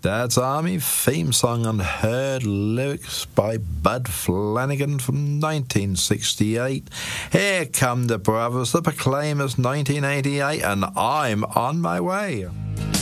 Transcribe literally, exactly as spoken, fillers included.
Dad's Army theme song and heard lyrics by Bud Flanagan from nineteen sixty-eight. Here come the Brothers, the Proclaimers, nineteen eighty-eight, and I'm on my way.